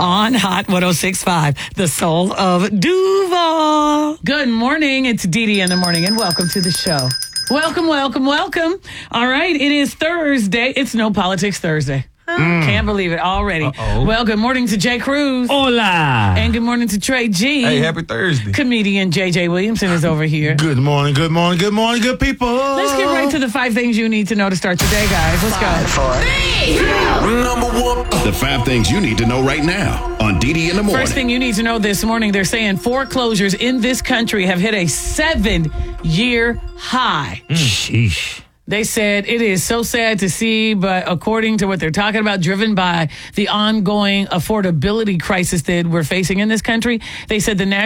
on Hot 106.5, the soul of Duval. Good morning. It's Dee Dee in the morning, and welcome to the show. Welcome, welcome, welcome. All right, it is Thursday. It's No Politics Thursday. Can't believe it already. Uh-oh. Well, good morning to Jay Cruz. Hola. And good morning to Trey G. Hey, happy Thursday. Comedian JJ Williamson is over here. Good morning, good morning, good morning, good people. Let's get right to the 5 things you need to know to start your day, guys. Let's go. The 5 things you need to know right now on DD in the morning. First thing you need to know this morning, they're saying foreclosures in this country have hit a 7-year high. Sheesh. They said it is so sad to see, but according to what they're talking about, driven by the ongoing affordability crisis that we're facing in this country, they said the